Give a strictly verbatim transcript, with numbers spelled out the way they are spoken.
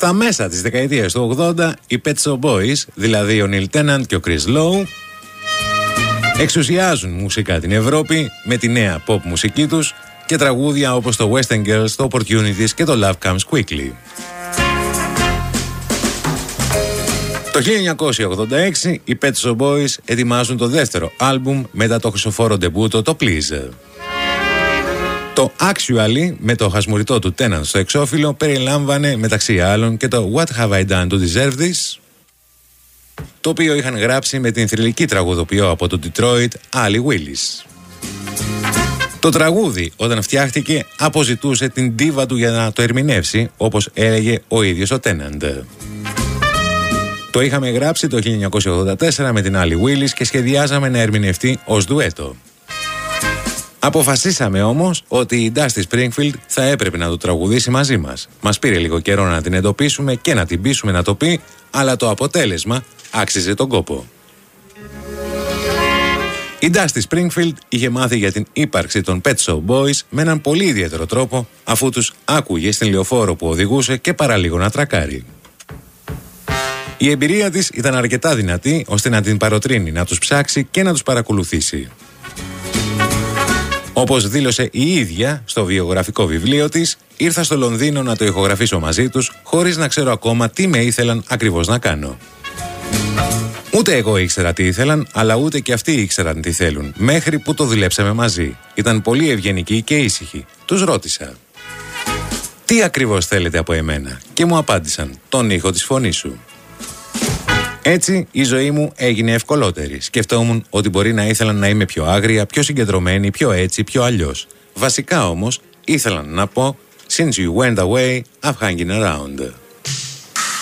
Στα μέσα της δεκαετίας του ογδόντα, οι Pet Shop Boys, δηλαδή ο Neil Tennant και ο Chris Lowe, εξουσιάζουν μουσικά την Ευρώπη με τη νέα pop μουσική τους και τραγούδια όπως το Western Girls, το Opportunities και το Love Comes Quickly. Το χίλια εννιακόσια ογδόντα έξι οι Pet Shop Boys ετοιμάζουν το δεύτερο άλμπουμ μετά το χρυσοφόρο ντεμπούτο, το Please. Το Actually, με το χασμουριτό του Tennant στο εξώφυλλο, περιλάμβανε μεταξύ άλλων και το What Have I Done to Deserve This, το οποίο είχαν γράψει με την θρυλική τραγουδοποιό από το Detroit, Allie Willis. Το τραγούδι, όταν φτιάχτηκε, αποζητούσε την ντίβα του για να το ερμηνεύσει, όπως έλεγε ο ίδιος ο Tennant. Το είχαμε γράψει το χίλια εννιακόσια ογδόντα τέσσερα με την Allie Willis και σχεδιάζαμε να ερμηνευτεί ως ντουέτο. Αποφασίσαμε όμως ότι η Dusty Springfield θα έπρεπε να το τραγουδήσει μαζί μας. Μας πήρε λίγο καιρό να την εντοπίσουμε και να την πείσουμε να το πει, αλλά το αποτέλεσμα άξιζε τον κόπο. Η Dusty Springfield είχε μάθει για την ύπαρξη των Pet Shop Boys με έναν πολύ ιδιαίτερο τρόπο, αφού τους άκουγε στην λεωφόρο που οδηγούσε και παραλίγο να τρακάρει. Η εμπειρία της ήταν αρκετά δυνατή ώστε να την παροτρύνει να τους ψάξει και να τους παρακολουθήσει. Όπως δήλωσε η ίδια στο βιογραφικό βιβλίο της, ήρθα στο Λονδίνο να το ηχογραφήσω μαζί τους, χωρίς να ξέρω ακόμα τι με ήθελαν ακριβώς να κάνω. Ούτε εγώ ήξερα τι ήθελαν, αλλά ούτε και αυτοί ήξεραν τι θέλουν, μέχρι που το δουλέψαμε μαζί. Ήταν πολύ ευγενικοί και ήσυχοι. Τους ρώτησα, τι ακριβώς θέλετε από εμένα? Και μου απάντησαν, τον ήχο της φωνής σου. Έτσι η ζωή μου έγινε ευκολότερη. Σκεφτόμουν ότι μπορεί να ήθελαν να είμαι πιο άγρια, πιο συγκεντρωμένη, πιο έτσι, πιο αλλιώς. Βασικά όμως ήθελαν να πω, since you went away, I'm hanging around.